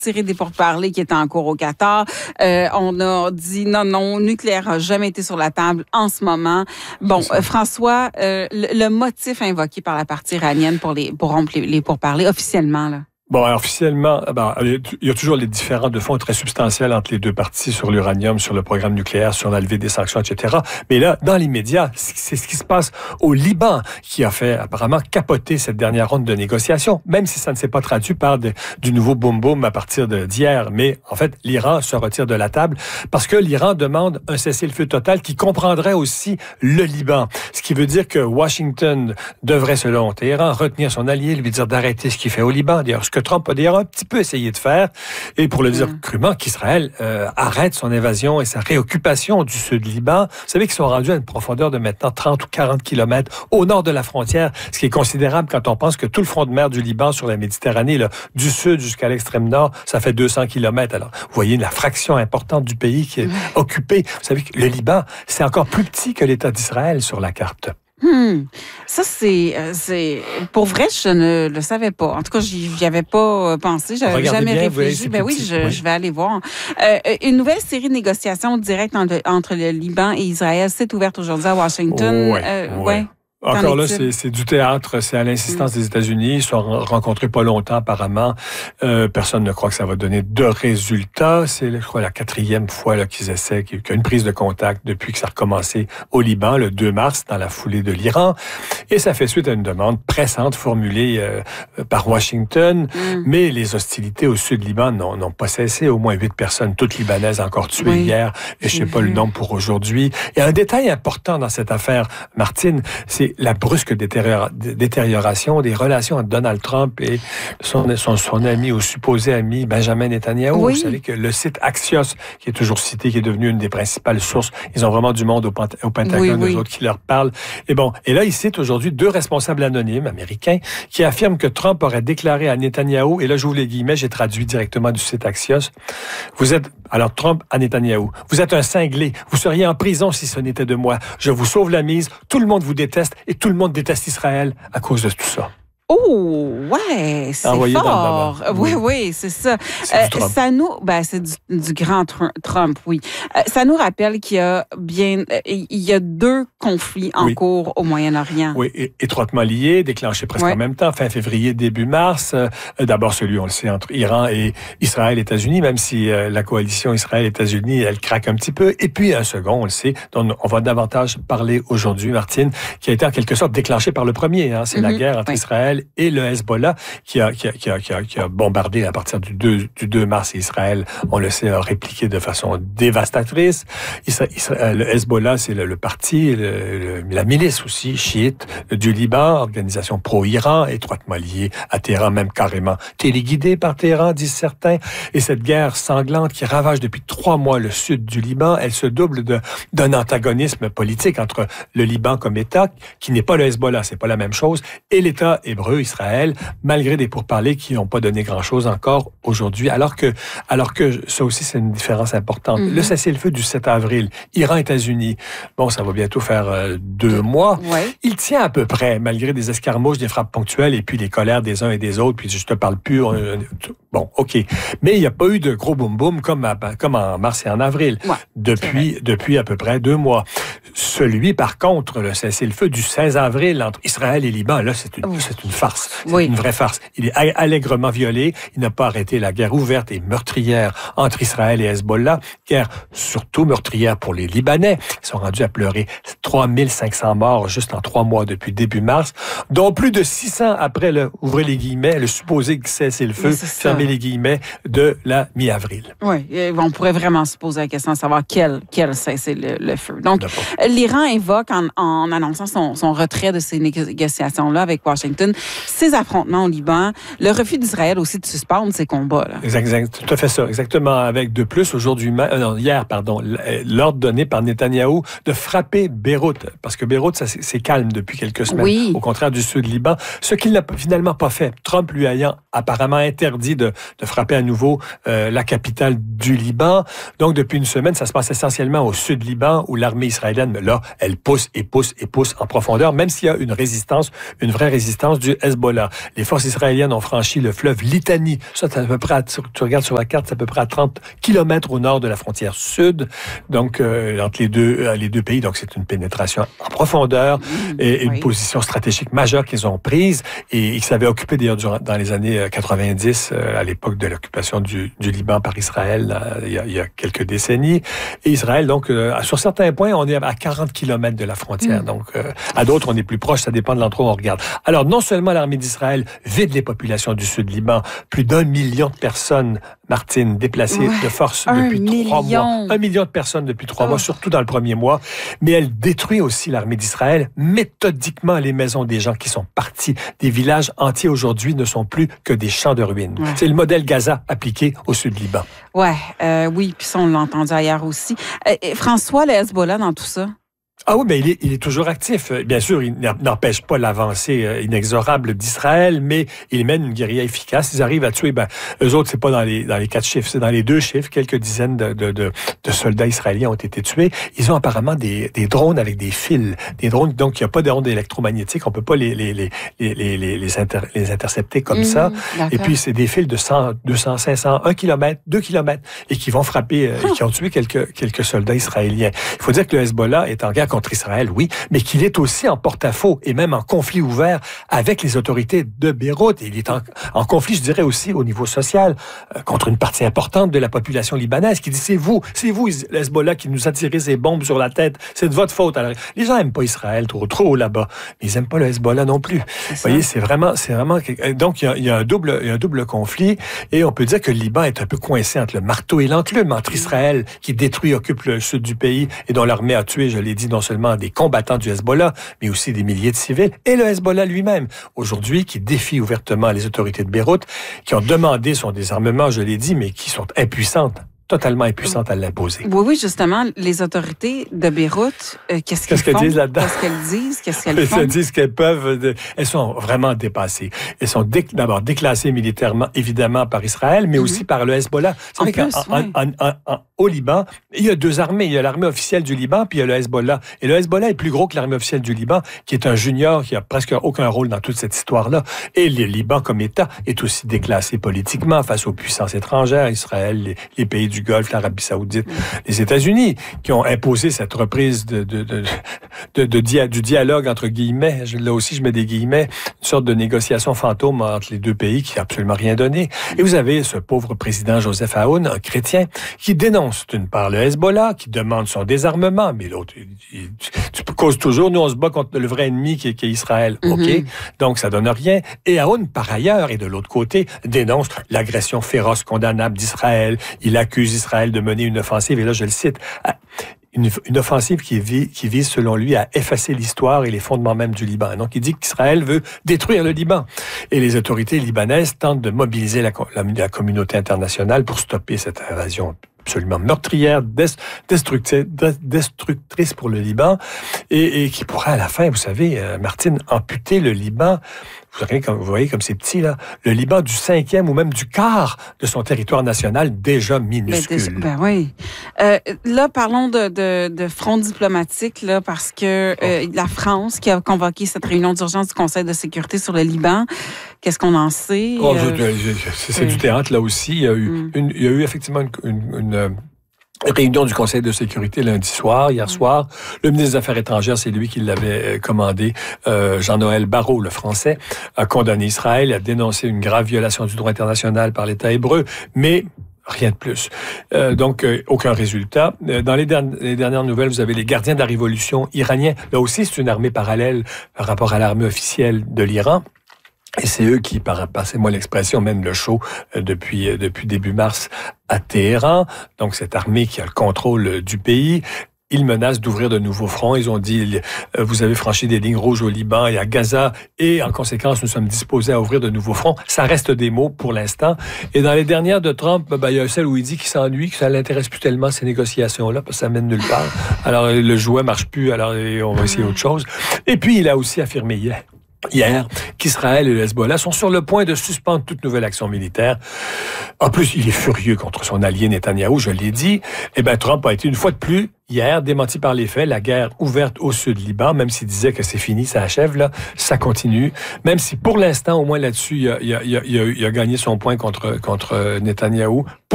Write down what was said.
retiré des pourparlers qui étaient en cours au Qatar. On a dit non, nucléaire n'a jamais été sur la table en ce moment. Bon, François, le motif invoqué par la partie iranienne pour rompre les pourparlers officiellement, là. Bon, alors, officiellement, il y a toujours les différends de fond très substantiels entre les deux parties sur l'uranium, sur le programme nucléaire, sur la levée des sanctions, etc. Mais là, dans l'immédiat, c'est ce qui se passe au Liban qui a fait apparemment capoter cette dernière ronde de négociations, même si ça ne s'est pas traduit par du nouveau boom-boom à partir d'hier. Mais en fait, l'Iran se retire de la table parce que l'Iran demande un cessez-le-feu total qui comprendrait aussi le Liban. Ce qui veut dire que Washington devrait, selon Téhéran, retenir son allié, lui dire d'arrêter ce qu'il fait au Liban. D'ailleurs, ce que Trump a d'ailleurs un petit peu essayé de faire, et pour le dire crûment, qu'Israël arrête son invasion et sa réoccupation du sud Liban. Vous savez qu'ils sont rendus à une profondeur de maintenant 30 ou 40 kilomètres au nord de la frontière, ce qui est considérable quand on pense que tout le front de mer du Liban sur la Méditerranée, là, du sud jusqu'à l'extrême nord, ça fait 200 kilomètres. Alors, vous voyez la fraction importante du pays qui est occupée. Vous savez que le Liban, c'est encore plus petit que l'État d'Israël sur la carte. Ça, c'est pour vrai, je ne le savais pas. En tout cas, j'y avais pas pensé. J'avais jamais réfléchi. Je vais aller voir. Une nouvelle série de négociations directes entre le Liban et Israël s'est ouverte aujourd'hui à Washington. Ouais. Encore là, c'est du théâtre, c'est à l'insistance des États-Unis. Ils se sont rencontrés pas longtemps, apparemment. Personne ne croit que ça va donner de résultats. C'est, je crois, la 4e fois là, qu'ils essaient, qu'il y a une prise de contact depuis que ça a recommencé au Liban, le 2 mars, dans la foulée de l'Iran. Et ça fait suite à une demande pressante formulée par Washington. Mais les hostilités au sud Liban n'ont pas cessé. Au moins 8 personnes, toutes libanaises, encore tuées hier. Et je sais pas le nombre pour aujourd'hui. Et un détail important dans cette affaire, Martine, c'est la brusque détérioration des relations entre Donald Trump et son ami ou supposé ami Benjamin Netanyahou. Vous savez que le site Axios, qui est toujours cité, qui est devenu une des principales sources, ils ont vraiment du monde au Pentagone, eux autres qui leur parlent. Et là, ils citent aujourd'hui 2 responsables anonymes américains qui affirment que Trump aurait déclaré à Netanyahou, et là, j'ouvre les guillemets, j'ai traduit directement du site Axios, alors Trump à Netanyahou, vous êtes un cinglé, vous seriez en prison si ce n'était de moi. Je vous sauve la mise, tout le monde vous déteste, et tout le monde déteste Israël à cause de tout ça. Oh, ouais, c'est fort. Oui, c'est ça. C'est du grand Trump, oui. Ça nous rappelle qu'il y a 2 conflits en cours au Moyen-Orient. Oui, étroitement liés, déclenchés presque en même temps, fin février, début mars. D'abord celui, on le sait, entre Iran et Israël et États-Unis, même si la coalition Israël-États-Unis, elle craque un petit peu. Et puis un second, on le sait, dont on va davantage parler aujourd'hui, Martine, qui a été en quelque sorte déclenché par le premier. C'est la guerre entre Israël et le Hezbollah qui a bombardé à partir du 2 mars, et Israël, on le sait, a répliqué de façon dévastatrice. Le Hezbollah, c'est le parti, la milice aussi, chiite du Liban, organisation pro-Iran, étroitement liée à Téhéran, même carrément téléguidée par Téhéran, disent certains. Et cette guerre sanglante qui ravage depuis 3 mois le sud du Liban, elle se double d'un antagonisme politique entre le Liban comme État, qui n'est pas le Hezbollah, c'est pas la même chose, et l'État hébreu, Israël, malgré des pourparlers qui n'ont pas donné grand-chose encore aujourd'hui, alors que ça aussi, c'est une différence importante. Le cessez-le-feu du 7 avril, Iran-États-Unis, bon, ça va bientôt faire 2 mois. Il tient à peu près, malgré des escarmouches, des frappes ponctuelles, et puis les colères des uns et des autres, puis je te parle plus, bon, OK. Mais il n'y a pas eu de gros boom-boom comme en mars et en avril, depuis à peu près 2 mois. Celui, par contre, le cessez-le-feu du 16 avril entre Israël et Liban, là, c'est une farce. C'est une vraie farce. Il est allègrement violé. Il n'a pas arrêté la guerre ouverte et meurtrière entre Israël et Hezbollah. Guerre surtout meurtrière pour les Libanais. Ils sont rendus à pleurer 3500 morts juste en 3 mois depuis début mars, dont plus de 600 après ouvrez les guillemets, le supposé cessez-le-feu, fermez les guillemets, de la mi-avril. Oui, on pourrait vraiment se poser la question de savoir quel cessez-le-feu. Donc, l'Iran invoque, en annonçant son retrait de ces négociations-là avec Washington, ces affrontements au Liban, le refus d'Israël aussi de suspendre ces combats. Exact, tout à fait ça, exactement. Avec de plus, hier, l'ordre donné par Netanyahou de frapper Beyrouth, parce que Beyrouth, ça c'est calme depuis quelques semaines, au contraire du sud Liban, ce qu'il n'a finalement pas fait. Trump lui ayant apparemment interdit de frapper à nouveau la capitale du Liban. Donc, depuis une semaine, ça se passe essentiellement au sud Liban, où l'armée israélienne, là, elle pousse et pousse et pousse en profondeur, même s'il y a une vraie résistance du du Hezbollah. Les forces israéliennes ont franchi le fleuve Litani. Ça, c'est à peu près, tu regardes sur la carte, c'est à peu près à 30 kilomètres au nord de la frontière sud, donc entre les deux pays. Donc, c'est une pénétration en profondeur et une position stratégique majeure qu'ils ont prise et ils s'avaient occupé d'ailleurs dans les années 90, à l'époque de l'occupation du Liban par Israël, là, il y a quelques décennies. Et Israël, donc, sur certains points, on est à 40 kilomètres de la frontière. Donc, à d'autres, on est plus proche, ça dépend de l'endroit où on regarde. Alors, non seulement l'armée d'Israël vide les populations du sud Liban, plus d'1 million de personnes, Martine, déplacées de force depuis 3 mois. 1 million de personnes depuis 3 mois, surtout dans le premier mois. Mais elle détruit aussi l'armée d'Israël méthodiquement les maisons des gens qui sont partis. Des villages entiers aujourd'hui ne sont plus que des champs de ruines. Ouais. C'est le modèle Gaza appliqué au sud Liban. Oui, puis ça, on l'a entendu ailleurs aussi. François, le Hezbollah dans tout ça? Ah oui, mais il est toujours actif. Bien sûr, il n'empêche pas l'avancée inexorable d'Israël, mais il mène une guérilla efficace. Ils arrivent à tuer, eux autres, c'est pas dans les 4 chiffres, c'est dans les 2 chiffres. Quelques dizaines de soldats israéliens ont été tués. Ils ont apparemment des drones avec des fils. Des drones, donc il n'y a pas de ondes électromagnétiques. On peut pas les intercepter comme ça. Et puis, c'est des fils de 100, 200, 500, 1 km, 2 km, et qui vont frapper, qui ont tué quelques soldats israéliens. Il faut dire que le Hezbollah est en guerre contre Israël, oui, mais qu'il est aussi en porte-à-faux et même en conflit ouvert avec les autorités de Beyrouth. Et il est en conflit, je dirais aussi, au niveau social, contre une partie importante de la population libanaise qui dit c'est vous, le Hezbollah qui nous a tiré ces bombes sur la tête, c'est de votre faute. Alors, les gens n'aiment pas Israël trop là-bas, mais ils n'aiment pas le Hezbollah non plus. Vous voyez, c'est vraiment... Donc, il y a un double conflit et on peut dire que le Liban est un peu coincé entre le marteau et l'enclume, entre Israël qui détruit, occupe le sud du pays et dont l'armée a tué, je l'ai dit, non seulement des combattants du Hezbollah, mais aussi des milliers de civils, et le Hezbollah lui-même, aujourd'hui, qui défie ouvertement les autorités de Beyrouth, qui ont demandé son désarmement, je l'ai dit, mais qui sont impuissantes, totalement impuissantes à l'imposer. Oui, justement, les autorités de Beyrouth, qu'est-ce qu'elles disent là-dedans? Qu'est-ce qu'elles disent? Qu'est-ce qu'elles font? Elles disent qu'elles peuvent... Elles sont vraiment dépassées. Elles sont d'abord déclassées militairement, évidemment, par Israël, mais aussi par le Hezbollah. C'est vrai qu'au Liban, il y a 2 armées. Il y a l'armée officielle du Liban, puis il y a le Hezbollah. Et le Hezbollah est plus gros que l'armée officielle du Liban, qui est un junior, qui a presque aucun rôle dans toute cette histoire-là. Et le Liban, comme État, est aussi déclassé politiquement face aux puissances étrangères, Israël, les pays du Golfe, l'Arabie Saoudite, les États-Unis, qui ont imposé cette reprise du dialogue entre guillemets. Là aussi, je mets des guillemets, une sorte de négociation fantôme entre les 2 pays qui n'a absolument rien donné. Et vous avez ce pauvre président Joseph Aoun, un chrétien, qui dénonce d'une part le Hezbollah, qui demande son désarmement, mais l'autre, tu causes toujours, nous on se bat contre le vrai ennemi qui est Israël. OK? Donc ça donne rien. Et Aoun, par ailleurs, et de l'autre côté, dénonce l'agression féroce, condamnable d'Israël. Il accuse Israël de mener une offensive, et là je le cite, une offensive qui vise, selon lui, à effacer l'histoire et les fondements même du Liban. Donc, il dit qu'Israël veut détruire le Liban. Et les autorités libanaises tentent de mobiliser la communauté internationale pour stopper cette invasion absolument meurtrière, destructrice pour le Liban, et qui pourrait à la fin, vous savez, Martine, amputer le Liban. Vous voyez comme c'est petit, là, le Liban du 5e ou même du quart de son territoire national déjà minuscule. Oui. Là, parlons de front diplomatique, là, parce que la France qui a convoqué cette réunion d'urgence du Conseil de sécurité sur le Liban, qu'est-ce qu'on en sait? C'est du théâtre, là aussi. Il y a eu effectivement une réunion du Conseil de sécurité hier soir. Le ministre des Affaires étrangères, c'est lui qui l'avait commandé. Jean-Noël Barrot, le Français, a condamné Israël, a dénoncé une grave violation du droit international par l'État hébreu, mais rien de plus. Donc, aucun résultat. Dans les dernières nouvelles, vous avez les gardiens de la révolution iraniens. Là aussi, c'est une armée parallèle par rapport à l'armée officielle de l'Iran. Et c'est eux qui, passez-moi l'expression, mènent le show depuis début mars à Téhéran. Donc, cette armée qui a le contrôle du pays. Ils menacent d'ouvrir de nouveaux fronts. Ils ont dit, vous avez franchi des lignes rouges au Liban et à Gaza, et en conséquence, nous sommes disposés à ouvrir de nouveaux fronts. Ça reste des mots pour l'instant. Et dans les dernières de Trump, il y a celle où il dit qu'il s'ennuie, que ça l'intéresse plus tellement, ces négociations-là, parce que ça mène nulle part. Alors, le jouet marche plus, alors on va essayer autre chose. Et puis, il a aussi affirmé hier hier qu'Israël et le Hezbollah sont sur le point de suspendre toute nouvelle action militaire. En plus, il est furieux contre son allié Netanyahou, je l'ai dit. Eh bien, Trump a été une fois de plus, hier, démenti par les faits. La guerre ouverte au sud Liban, même s'il disait que c'est fini, ça achève, là, ça continue. Même si pour l'instant, au moins là-dessus, il a gagné son point contre Netanyahou.